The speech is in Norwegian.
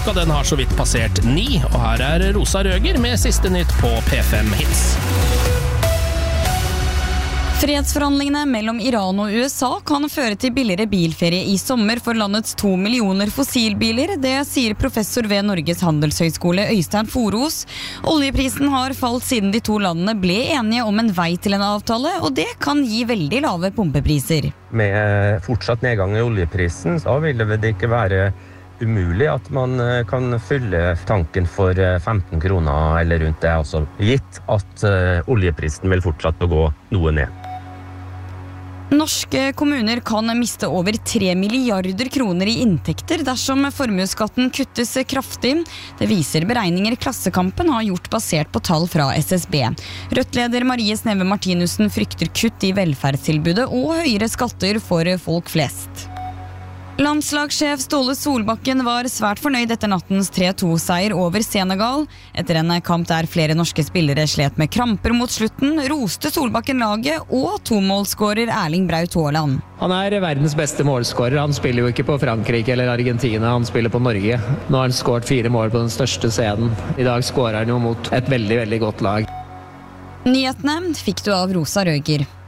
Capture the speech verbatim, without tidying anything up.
Klokka den har så vidt passert ni, og her er Rosa Røger med siste nytt på P fem Hits. Fredsforhandlingene mellom Iran og U S A kan føre til billigere bilferie i sommer for landets to millioner fossilbiler. Det sier professor ved Norges handelshøyskole Øystein Foros. Oljeprisen har falt siden de to landene ble enige om en vei til en avtale, og det kan gi veldig lave pumpepriser. Med fortsatt nedgang i oljeprisen, så vil det ikke være umulig at man kan fylle tanken for femten kroner eller rundt det, altså gitt at oljeprisen vil fortsatt å gå noe ned. Norske kommuner kan miste over tre milliarder kroner i inntekter dersom formuesskatten kuttes kraftig. Det viser beregninger Klassekampen har gjort basert på tall fra S S B. Rødt-leder Marie Sneve Martinussen frykter kutt i velferdstilbudet og høyere skatter for folk flest. Landslagssjef Ståle Solbakken var svært fornøyd etter nattens tre to-seier over Senegal. Etter en kamp der flere norske spillere slet med kramper mot slutten, roste Solbakken laget og tomålsskårer Erling Braut Haaland. Han er verdens beste målskårer. Han spiller jo ikke på Frankrike eller Argentina, han spiller på Norge. Nå har han skåret fire mål på den største scenen. I dag skårer han jo mot et veldig, veldig godt lag. Nyhetene fikk du av Rosa Røger.